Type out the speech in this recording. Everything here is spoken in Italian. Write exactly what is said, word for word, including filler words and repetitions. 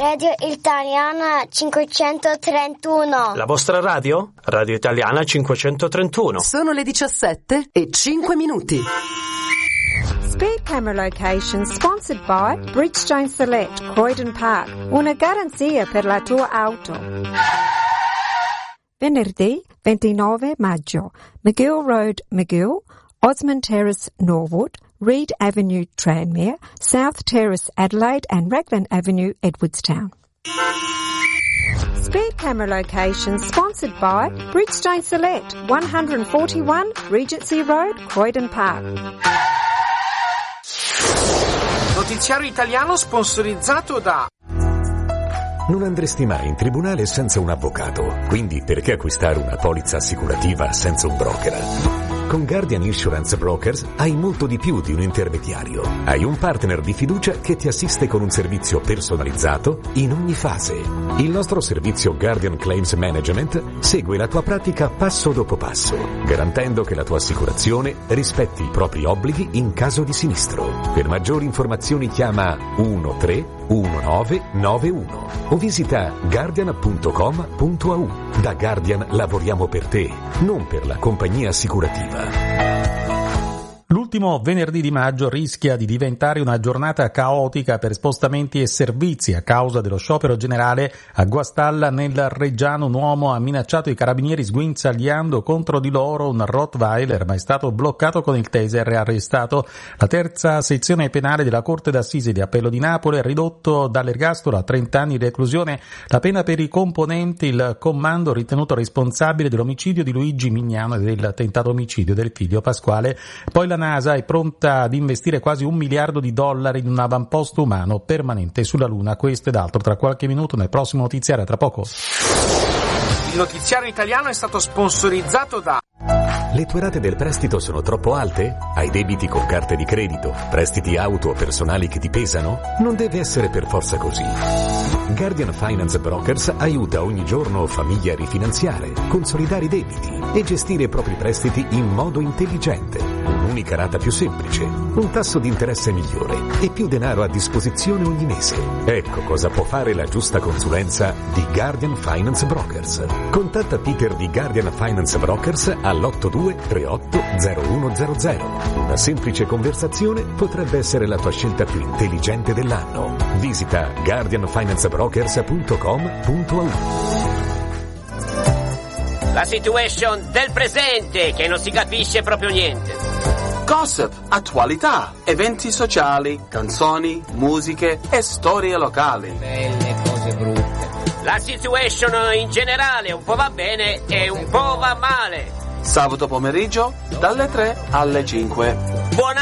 Radio Italiana cinquecentotrentuno. La vostra radio? Radio Italiana cinquecentotrentuno. Sono le diciassette e cinque minuti. Speed Camera Location sponsored by Bridgestone Select, Croydon Park. Una garanzia per la tua auto. Venerdì ventinove maggio, McGill Road, McGill, Osmond Terrace, Norwood, Reed Avenue, Tranmere, South Terrace, Adelaide and Raglan Avenue, Edwardstown. Speed Camera Location sponsored by Bridgestone Select, one forty-one Regency Road, Croydon Park. Notiziario italiano sponsorizzato da... Non andresti mai in tribunale senza un avvocato, quindi perché acquistare una polizza assicurativa senza un broker? Con Guardian Insurance Brokers hai molto di più di un intermediario. Hai un partner di fiducia che ti assiste con un servizio personalizzato in ogni fase. Il nostro servizio Guardian Claims Management segue la tua pratica passo dopo passo, garantendo che la tua assicurazione rispetti i propri obblighi in caso di sinistro. Per maggiori informazioni chiama uno tre uno nove nove uno o visita guardian punto com punto a u. Da Guardian lavoriamo per te, non per la compagnia assicurativa. L'ultimo venerdì di maggio rischia di diventare una giornata caotica per spostamenti e servizi a causa dello sciopero generale a Guastalla nel Reggiano. Un uomo ha minacciato i carabinieri sguinzagliando contro di loro un Rottweiler, ma è stato bloccato con il taser e arrestato. La terza sezione penale della Corte d'Assise di Appello di Napoli ha ridotto dall'ergastolo a trenta anni di reclusione la pena per i componenti il comando ritenuto responsabile dell'omicidio di Luigi Mignano e del tentato omicidio del figlio Pasquale. Poi la NASA è pronta ad investire quasi un miliardo di dollari in un avamposto umano permanente sulla Luna. Questo ed altro tra qualche minuto nel prossimo notiziario, tra poco. Il notiziario italiano è stato sponsorizzato da... Le tue rate del prestito sono troppo alte? Hai debiti con carte di credito? Prestiti auto o personali che ti pesano? Non deve essere per forza così. Guardian Finance Brokers aiuta ogni giorno famiglie a rifinanziare, consolidare i debiti e gestire i propri prestiti in modo intelligente. Un'unica rata più semplice, un tasso di interesse migliore e più denaro a disposizione ogni mese. Ecco cosa può fare la giusta consulenza di Guardian Finance Brokers. Contatta Peter di Guardian Finance Brokers all'otto due tre otto zero uno zero zero. Una semplice conversazione potrebbe essere la tua scelta più intelligente dell'anno. Visita guardian finance brokers punto com punto a u. La situation del presente, che non si capisce proprio niente. Gossip, attualità, eventi sociali, canzoni, musiche e storie locali. Belle cose brutte. La situation in generale un po' va bene e un po' va male. Sabato pomeriggio dalle tre alle cinque. Buona